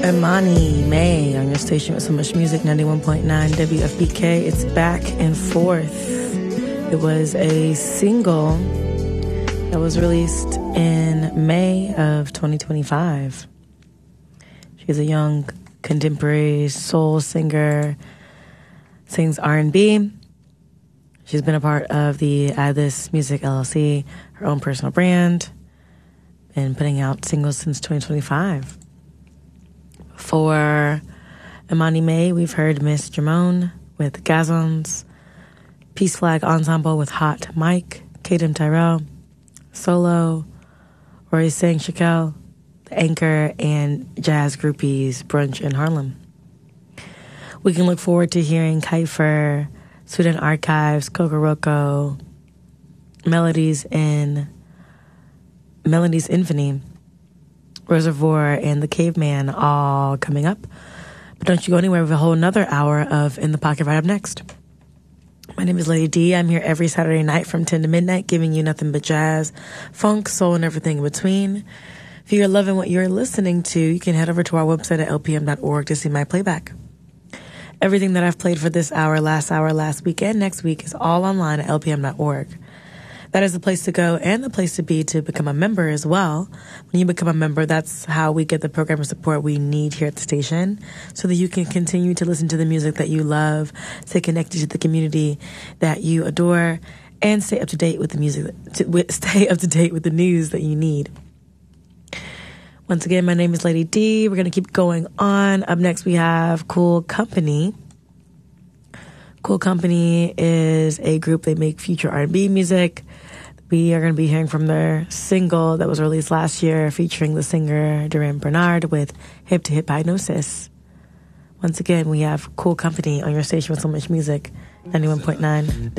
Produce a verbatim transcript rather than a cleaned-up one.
Imani May on your station with so much music, ninety-one point nine W F B K. It's Back and Forth. It was a single that was released in May of twenty twenty-five. She's a young contemporary soul singer, sings R and B. She's been a part of the Add This Music L L C, her own personal brand, and putting out singles since twenty twenty-five. For Imani May, we've heard Miss Jamone with Gazons, Peace Flag Ensemble with Hot Mike, Kaden Tyrell, Solo, Rory Sang Shakel, The Anchor, and Jazz Groupies Brunch in Harlem. We can look forward to hearing Kiefer, Sweden Archives, Kokoroko, Melodies in Melodies Infinity, Reservoir, and The Caveman all coming up. But don't you go anywhere with a whole nother hour of In the Pocket right up next. My name is Lady D. I'm here every Saturday night from ten to midnight, giving you nothing but jazz, funk, soul, and everything in between. If you're loving what you're listening to, you can head over to our website at L P M dot org to see my playback. Everything that I've played for this hour, last hour, last week, and next week is all online at L P M dot org. That is the place to go and the place to be to become a member as well. When you become a member, that's how we get the program and support we need here at the station so that you can continue to listen to the music that you love, stay connected to the community that you adore, and stay up to date with the music, to, with, stay up to date with the news that you need. Once again, my name is Lady D. We're going to keep going on. Up next, we have Cool Company. Cool Company is a group. They make future R and B music. We are going to be hearing from their single that was released last year featuring the singer Duran Bernard with Hip to Hip Hypnosis. Once again, we have Cool Company on your station with so much music, ninety-one point nine